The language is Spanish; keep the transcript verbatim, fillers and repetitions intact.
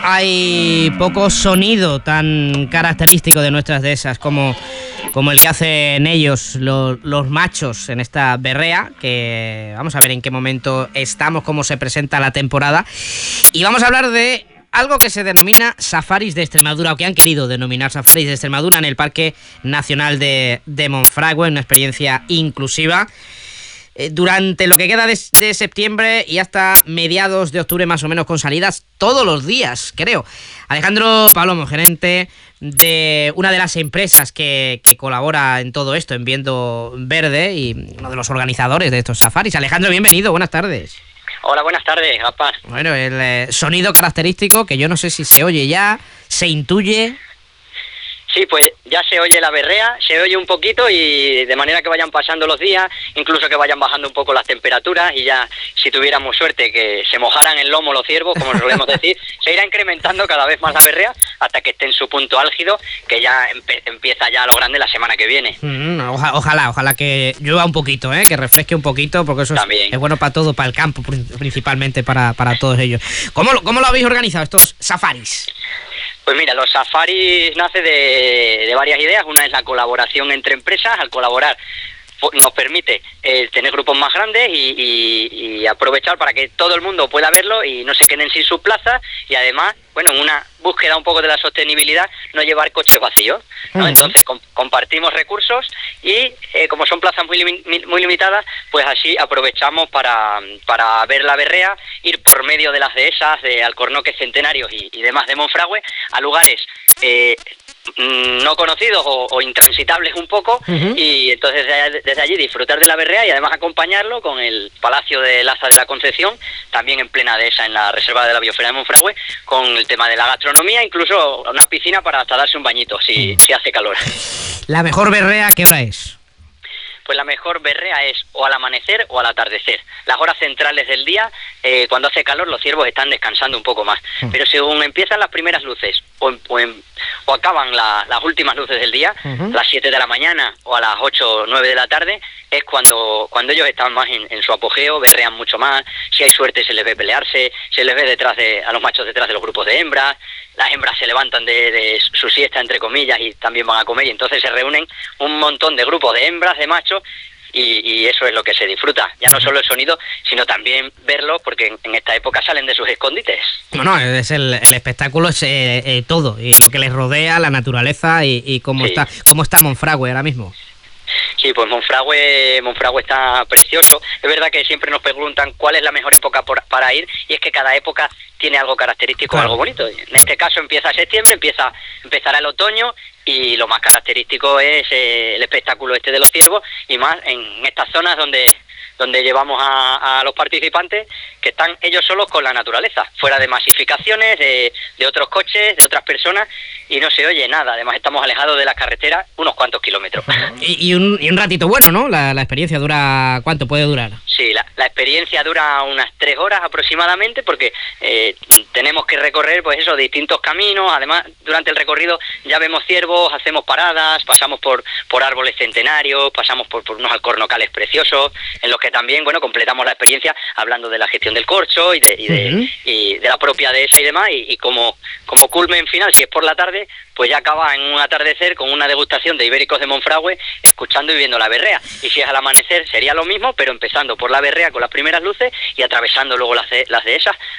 hay poco sonido tan característico de nuestras dehesas como, como el que hacen ellos, los, los machos, en esta berrea, que vamos a ver en qué momento estamos, cómo se presenta la temporada. Y vamos a hablar de algo que se denomina Safaris de Extremadura, o que han querido denominar Safaris de Extremadura en el Parque Nacional de, de Monfragüe, una experiencia inclusiva. Durante lo que queda de, de septiembre y hasta mediados de octubre más o menos, con salidas todos los días, creo. Alejandro Palomo, gerente de una de las empresas que, que colabora en todo esto, en Viento Verde, y uno de los organizadores de estos safaris. Alejandro, bienvenido, buenas tardes. Hola, buenas tardes, Gaspar. Bueno, el eh, sonido característico, que yo no sé si se oye ya, se intuye. Sí, pues ya se oye la berrea, se oye un poquito, y de manera que vayan pasando los días, incluso que vayan bajando un poco las temperaturas, y ya, si tuviéramos suerte, que se mojaran el lomo los ciervos, como solemos decir, se irá incrementando cada vez más la berrea hasta que esté en su punto álgido, que ya empe- empieza ya a lo grande la semana que viene. Mm, oja- ojalá, ojalá que llueva un poquito, ¿eh? Que refresque un poquito, porque eso es, es bueno para todo, para el campo, principalmente para, para todos ellos. ¿Cómo lo, cómo lo habéis organizado, estos safaris? Pues mira, los safaris nace de, de varias ideas. Una es la colaboración entre empresas. Al colaborar nos permite eh, tener grupos más grandes y, y, y aprovechar para que todo el mundo pueda verlo y no se queden sin sus plazas, y además, bueno, en una búsqueda un poco de la sostenibilidad, no llevar coches vacíos, ¿no? Uh-huh. Entonces com- compartimos recursos y eh, como son plazas muy, limi- muy limitadas, pues así aprovechamos para, para ver la berrea, ir por medio de las dehesas, de alcornoques centenarios y, y demás de Monfragüe, a lugares eh, no conocidos o, o intransitables un poco, uh-huh. Y entonces desde, desde allí disfrutar de la berrea y además acompañarlo con el Palacio de Laza de la Concepción, también en plena dehesa en la Reserva de la Biosfera de Monfragüe, con el tema de la gastronomía, incluso una piscina para hasta darse un bañito si, uh-huh. si hace calor. ¿La mejor berrea qué hora es? Pues la mejor berrea es o al amanecer o al atardecer. Las horas centrales del día, eh, cuando hace calor, los ciervos están descansando un poco más. Uh-huh. Pero según empiezan las primeras luces o, en, o, en, o acaban la, las últimas luces del día, uh-huh. a las siete de la mañana o a las ocho o nueve de la tarde, es cuando, cuando ellos están más en, en su apogeo, berrean mucho más. Si hay suerte se les ve pelearse, se les ve detrás de a los machos detrás de los grupos de hembras. Las hembras se levantan de, de su siesta, entre comillas, y también van a comer, y entonces se reúnen un montón de grupos de hembras, de machos, y, y eso es lo que se disfruta. Ya no solo el sonido, sino también verlos, porque en, en esta época salen de sus escondites. Bueno, es el, el espectáculo es eh, eh, todo, y lo que les rodea, la naturaleza, y, y cómo, sí. está, cómo está Monfragüe ahora mismo. Sí, pues Monfragüe, Monfragüe está precioso. Es verdad que siempre nos preguntan cuál es la mejor época por, para ir, y es que cada época tiene algo característico, claro. Algo bonito. En este caso empieza septiembre, empieza empezará el otoño, y lo más característico es eh, el espectáculo este de los ciervos, y más en estas zonas donde donde llevamos a, a los participantes, que están ellos solos con la naturaleza, fuera de masificaciones, de, de otros coches, de otras personas, y no se oye nada. Además estamos alejados de las carreteras unos cuantos kilómetros. Y, y, un, y un ratito bueno, ¿no? La, la experiencia dura... ¿Cuánto puede durar? Sí, la, la experiencia dura unas tres horas aproximadamente, porque eh, tenemos que recorrer, pues eso, distintos caminos. Además, durante el recorrido ya vemos ciervos, hacemos paradas, pasamos por, por árboles centenarios, pasamos por, por unos alcornocales preciosos, en los que también, bueno, completamos la experiencia hablando de la gestión del corcho y de, y de, uh-huh. y de la propia dehesa y demás, y, y como, como culmen final, si es por la tarde, pues ya acaba en un atardecer con una degustación de ibéricos de Monfragüe, escuchando y viendo la berrea. Y si es al amanecer sería lo mismo, pero empezando por la berrea con las primeras luces y atravesando luego las, de, las dehesas